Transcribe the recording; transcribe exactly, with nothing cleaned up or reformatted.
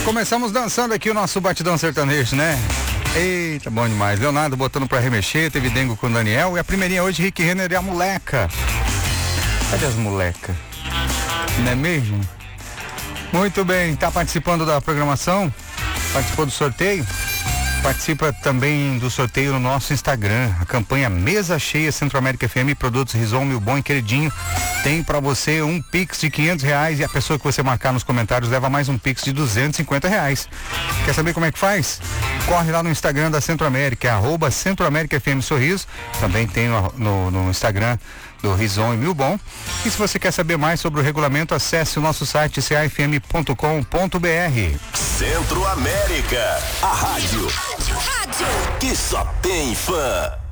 Começamos dançando aqui o nosso batidão sertanejo, né? Eita, bom demais. Leonardo botando pra remexer, teve Dengo com o Daniel. E a primeirinha hoje, Rick Renner e a moleca. Cadê as moleca? Não é mesmo? Muito bem, tá participando da programação? Participou do sorteio? Participa também do sorteio no nosso Instagram. A campanha Mesa Cheia Centro-América F M, produtos Rison, Meu Bom e Queridinho. Tem pra você um Pix de quinhentos reais e a pessoa que você marcar nos comentários leva mais um Pix de duzentos e cinquenta reais. Quer saber como é que faz? Corre lá no Instagram da Centro-América, arroba Centro-América F M Sorriso. Também tem no, no, no Instagram do Rison e Mil Bom. E se você quer saber mais sobre o regulamento, acesse o nosso site c a f m ponto com ponto b r. Centro-América, a rádio, rádio que só tem fã.